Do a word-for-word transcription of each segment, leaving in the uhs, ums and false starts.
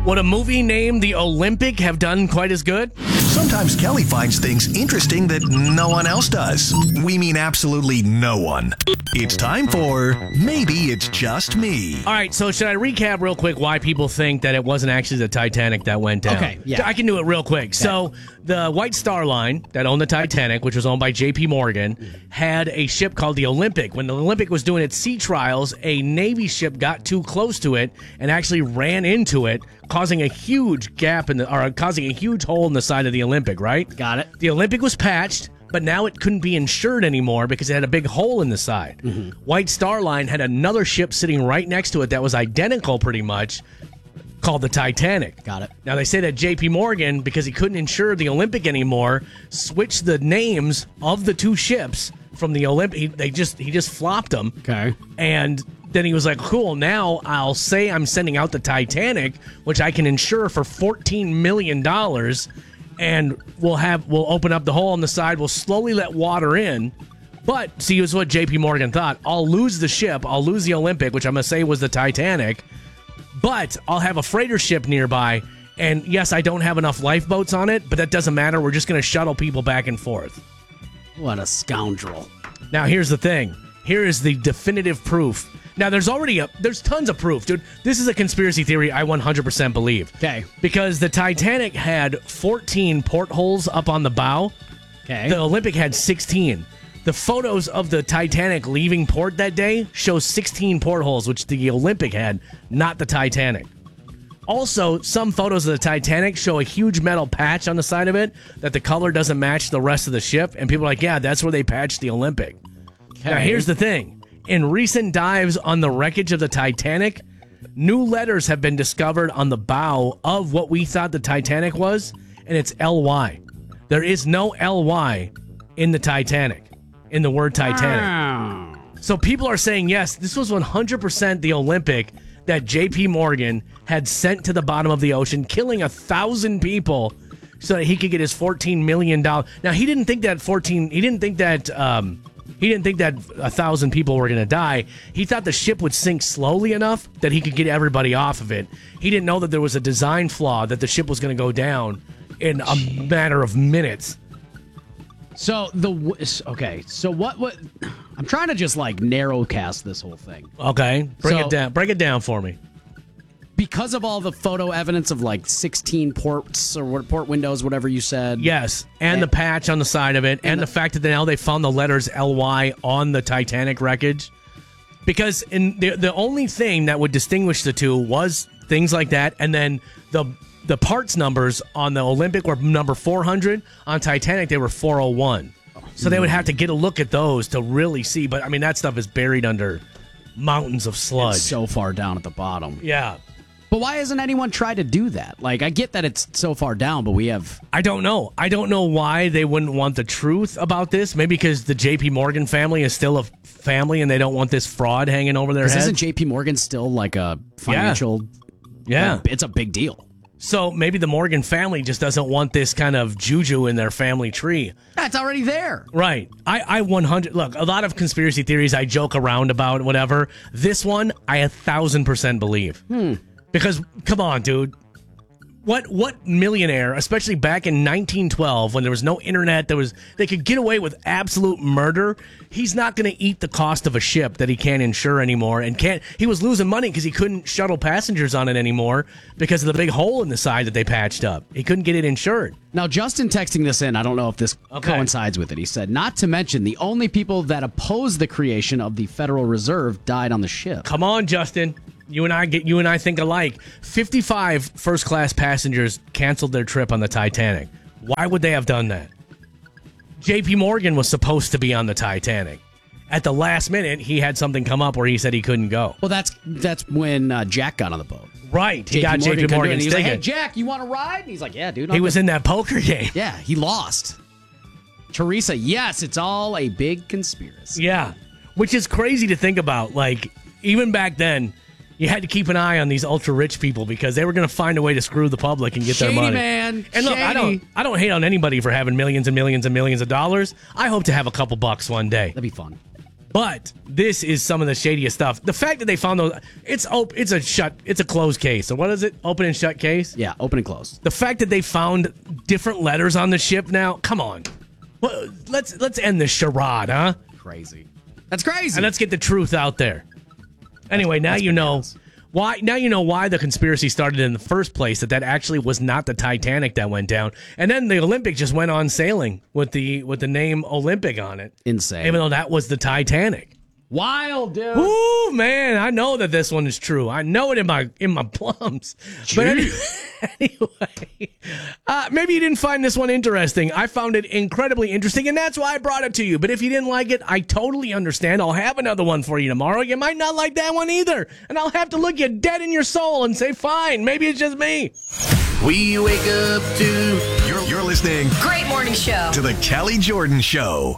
Would a movie named The Olympic have done quite as good? Sometimes Kelly finds things interesting that no one else does. We mean absolutely no one. It's time for Maybe It's Just Me. All right, so should I recap real quick why people think that it wasn't actually the Titanic that went down? Okay, yeah. I can do it real quick. Okay. So the White Star Line that owned the Titanic, which was owned by J P Morgan, had a ship called the Olympic. When the Olympic was doing its sea trials, a Navy ship got too close to it and actually ran into it, causing a huge gap in the, or causing a huge hole in the side of the Olympic, right? Got it. The Olympic was patched, but now it couldn't be insured anymore because it had a big hole in the side. Mm-hmm. White Star Line had another ship sitting right next to it that was identical pretty much, called the Titanic. Got it. Now they say that J P Morgan, because he couldn't insure the Olympic anymore, switched the names of the two ships from the Olympic. He, they just he just flopped them. Okay. And then he was like, cool, now I'll say I'm sending out the Titanic, which I can insure for fourteen million dollars, and we'll have we'll open up the hole on the side, we'll slowly let water in. But see, here's what J P Morgan thought. I'll lose the ship, I'll lose the Olympic, which I'm gonna say was the Titanic, but I'll have a freighter ship nearby, and yes, I don't have enough lifeboats on it, but that doesn't matter, we're just gonna shuttle people back and forth. What a scoundrel. Now here's the thing. Here is the definitive proof. Now, there's already a, there's tons of proof, dude. This is a conspiracy theory I one hundred percent believe. Okay. Because the Titanic had fourteen portholes up on the bow. Okay. The Olympic had sixteen. The photos of the Titanic leaving port that day show sixteen portholes, which the Olympic had, not the Titanic. Also, some photos of the Titanic show a huge metal patch on the side of it that the color doesn't match the rest of the ship, and people are like, yeah, that's where they patched the Olympic. Okay. Now, here's the thing. In recent dives on the wreckage of the Titanic, new letters have been discovered on the bow of what we thought the Titanic was, and it's L Y. There is no L Y in the Titanic, in the word Titanic. Wow. So people are saying, yes, this was one hundred percent the Olympic that J P Morgan had sent to the bottom of the ocean, killing a thousand people so that he could get his fourteen million dollars. Now, he didn't think that fourteen, he didn't think that... Um, He didn't think that a thousand people were going to die. He thought the ship would sink slowly enough that he could get everybody off of it. He didn't know that there was a design flaw, that the ship was going to go down in a matter of minutes. So the okay. So what? What? I'm trying to just like narrow cast this whole thing. Okay, break So- it down. Break it down for me. Because of all the photo evidence of like sixteen ports or what- port windows, whatever you said. Yes, and, And- the patch on the side of it, and, and the, the- fact that now they found the letters L Y on the Titanic wreckage. Because in the the only thing that would distinguish the two was things like that, and then the the parts numbers on the Olympic were number four hundred. On Titanic, they were four oh one. So they would have to get a look at those to really see. But I mean, that stuff is buried under mountains of sludge. It's so far down at the bottom. Yeah. But why hasn't anyone tried to do that? Like, I get that it's so far down, but we have... I don't know. I don't know why they wouldn't want the truth about this. Maybe because the J P Morgan family is still a family and they don't want this fraud hanging over their heads. Isn't J P Morgan still like a financial... Yeah. Like, it's a big deal. So maybe the Morgan family just doesn't want this kind of juju in their family tree. That's already there. Right. I, I one hundred... Look, a lot of conspiracy theories I joke around about, whatever. This one, I a thousand percent believe. Hmm. Because, come on, dude. What what millionaire, especially back in nineteen twelve when there was no internet, there was they could get away with absolute murder. He's not going to eat the cost of a ship that he can't insure anymore, and can't. He was losing money because he couldn't shuttle passengers on it anymore because of the big hole in the side that they patched up. He couldn't get it insured. Now, Justin texting this in, I don't know if this Okay. coincides with it. He said, not to mention the only people that opposed the creation of the Federal Reserve died on the ship. Come on, Justin. You and I get you and I think alike. fifty-five first class passengers canceled their trip on the Titanic. Why would they have done that? J P Morgan was supposed to be on the Titanic. At the last minute, he had something come up where he said he couldn't go. Well, that's that's when uh, Jack got on the boat. Right. He got J P couldn't do it. Morgan's He was like, hey, ticket. Jack, you want to ride? And he's like, yeah, dude. He was in that poker game. Yeah, he lost. Teresa, yes, it's all a big conspiracy. Yeah. Which is crazy to think about. Like, even back then, you had to keep an eye on these ultra rich people because they were going to find a way to screw the public and get Shady, their money. man. And look, Shady. I don't, I don't hate on anybody for having millions and millions and millions of dollars. I hope to have a couple bucks one day. That'd be fun. But this is some of the shadiest stuff. The fact that they found those, it's op- it's a shut, it's a closed case. So what is it? Open and shut case? Yeah, open and closed. The fact that they found different letters on the ship now, come on. Well, let's let's end this charade, huh? Crazy. That's crazy. And let's get the truth out there. Anyway, now you know why. Now you know why the conspiracy started in the first place. That that actually was not the Titanic that went down, and then the Olympic just went on sailing with the with the name Olympic on it. Insane. Even though that was the Titanic. Wild, dude. Ooh, man, I know that this one is true. I know it in my in my plums. But any, anyway, uh, maybe you didn't find this one interesting. I found it incredibly interesting, and that's why I brought it to you. But if you didn't like it, I totally understand. I'll have another one for you tomorrow. You might not like that one either, and I'll have to look you dead in your soul and say, fine, maybe it's just me. We wake up to... You're, you're listening... Great morning show. ...to the Kelly Jordan Show.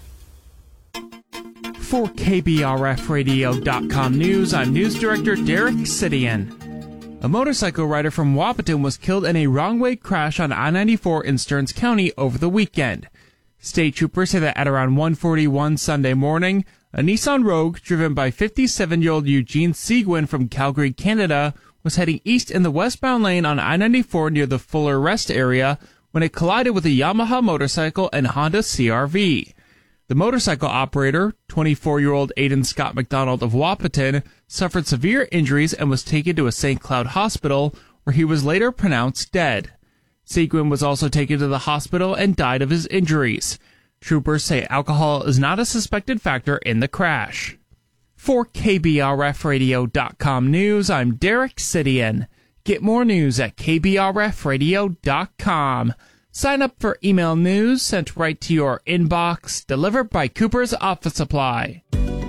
For K B R F radio dot com News, I'm News Director Derek Sidian. A motorcycle rider from Wahpeton was killed in a wrong-way crash on I ninety-four in Stearns County over the weekend. State troopers say that at around one forty-one Sunday morning, a Nissan Rogue driven by fifty-seven-year-old Eugene Seguin from Calgary, Canada, was heading east in the westbound lane on I ninety-four near the Fuller Rest area when it collided with a Yamaha motorcycle and Honda C R V. The motorcycle operator, twenty-four-year-old Aidan Scott McDonald of Wahpeton, suffered severe injuries and was taken to a Saint Cloud hospital, where he was later pronounced dead. Seguin was also taken to the hospital and died of his injuries. Troopers say alcohol is not a suspected factor in the crash. For K B R F radio dot com News, I'm Derek Sidian. Get more news at K B R F radio dot com. Sign up for email news sent right to your inbox, delivered by Cooper's Office Supply.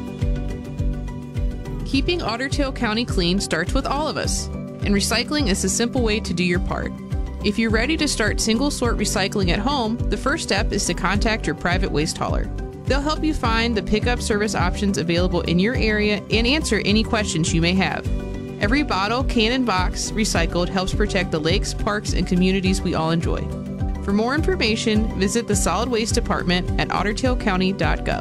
Keeping Otter Tail County clean starts with all of us, and recycling is a simple way to do your part. If you're ready to start single-sort recycling at home, the first step is to contact your private waste hauler. They'll help you find the pickup service options available in your area and answer any questions you may have. Every bottle, can, and box recycled helps protect the lakes, parks, and communities we all enjoy. For more information, visit the Solid Waste Department at otter tail county dot gov.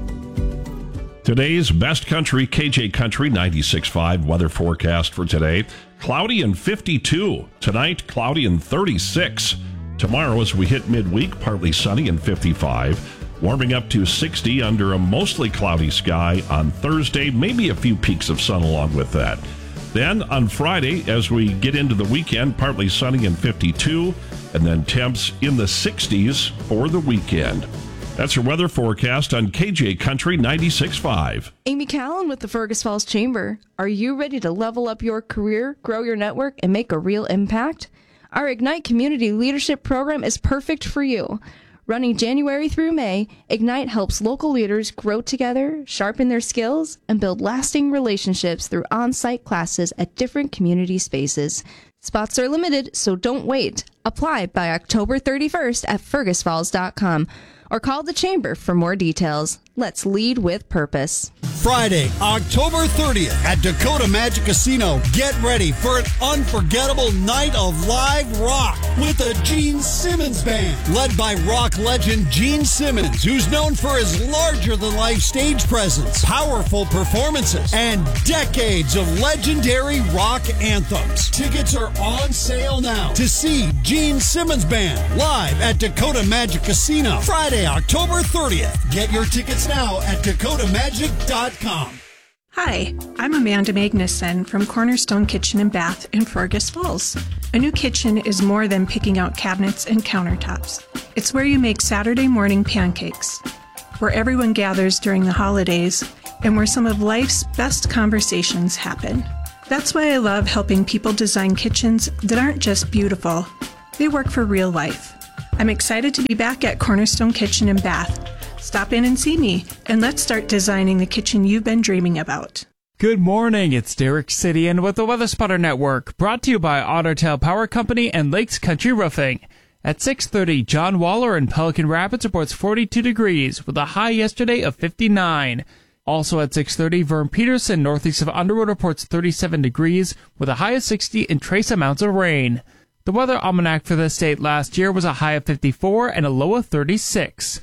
Today's Best Country, K J Country ninety-six point five weather forecast for today. Cloudy and fifty-two. Tonight, cloudy and thirty-six. Tomorrow, as we hit midweek, partly sunny and fifty-five. Warming up to sixty under a mostly cloudy sky on Thursday. Maybe a few peaks of sun along with that. Then on Friday, as we get into the weekend, partly sunny and fifty-two. And then temps in the sixties for the weekend. That's your weather forecast on K J Country ninety-six point five. Amy Callan with the Fergus Falls Chamber. Are you ready to level up your career, grow your network, and make a real impact? Our Ignite Community Leadership Program is perfect for you. Running January through May, Ignite helps local leaders grow together, sharpen their skills, and build lasting relationships through on-site classes at different community spaces. Spots are limited, so don't wait. Apply by October thirty-first at fergus falls dot com or call the Chamber for more details. Let's lead with purpose. Friday, October thirtieth at Dakota Magic Casino. Get ready for an unforgettable night of live rock with the Gene Simmons Band, led by rock legend Gene Simmons, who's known for his larger-than-life stage presence, powerful performances, and decades of legendary rock anthems. Tickets are on sale now to see Gene Simmons Band live at Dakota Magic Casino Friday, October thirtieth. Get your tickets now at dakota magic dot com. Hi, I'm Amanda Magnuson from Cornerstone Kitchen and Bath in Fergus Falls. A new kitchen is more than picking out cabinets and countertops. It's where you make Saturday morning pancakes, where everyone gathers during the holidays, and where some of life's best conversations happen. That's why I love helping people design kitchens that aren't just beautiful, they work for real life. I'm excited to be back at Cornerstone Kitchen and Bath. Stop in and see me, and let's start designing the kitchen you've been dreaming about. Good morning, it's Derek Sidian with the Weather Spotter Network, brought to you by Otter Tail Power Company and Lakes Country Roofing. At six thirty, John Waller in Pelican Rapids reports forty-two degrees, with a high yesterday of fifty-nine. Also at six thirty, Vern Peterson, northeast of Underwood, reports thirty-seven degrees, with a high of sixty and trace amounts of rain. The weather almanac for the state last year was a high of fifty-four and a low of thirty-six.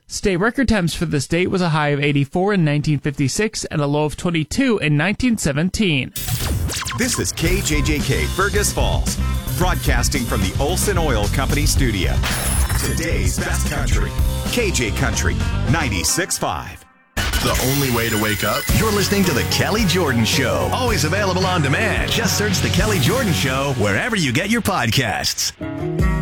State record temps for the state was a high of eighty-four in nineteen fifty-six and a low of twenty-two in nineteen seventeen. This is K J J K Fergus Falls, broadcasting from the Olson Oil Company studio. Today's best country, K J Country ninety-six point five. The only way to wake up? You're listening to The Kelly Jordan Show. Always available on demand. Just search The Kelly Jordan Show wherever you get your podcasts.